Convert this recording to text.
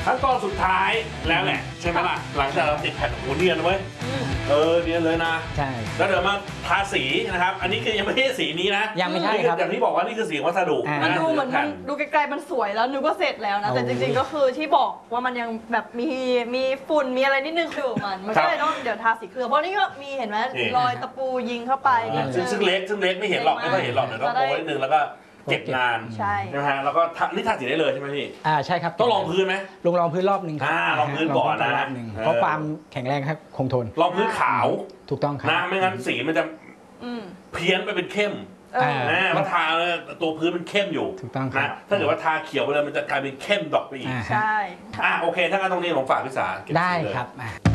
ขั้นตอนสุดท้ายแล้วแหละใช่ไหมล่ะหลังจากเราติดแผ่นโอ้เนียนเว้ยเนียนเลยนะใช่แล้วเดี๋ยวมาทาสีนะครับอันนี้คือยังไม่ใช่สีนี้นะยังไม่ใช่ครับอย่างที่บอกว่านี่คือสีวัสดุมันดูเหมือนมันดูไกลๆมันสวยแล้วนึกว่าเสร็จแล้วนะแต่จริงๆก็คือที่บอกว่ามันยังแบบมีฝุ่นมีอะไรนิดนึงคือมันก็เลยต้องเดี๋ยวทาสีเคลือบเพราะนี่ก็มีเห็นไหมรอยตะปูยิงเข้าไปซึ่งเล็กไม่เห็นหรอกไม่ค่อยเห็นหรอกเดี๋ยวต้องโปรนิดนึงแล้วก็เก็บงานใช่นะฮะแล้วก็นี่ทาสีได้เลยใช่ไหมพี่ใช่ครับต้องลองพื้นไหมลองพื้นรอบหนึ่งลองพื้นก่อนนะเพราะความแข็งแรงครับคงทนลองพื้นขาวถูกต้องครับนะไม่งั้นสีมันจะเพี้ยนไปเป็นเข้มมาทาตัวพื้นมันเข้มอยู่ถูกต้องนะถ้าเกิดว่าทาเขียวไปเลยมันจะกลายเป็นเข้มดอกไปอีกใช่โอเคถ้างั้นตรงนี้ผมฝากพี่สาได้ครับ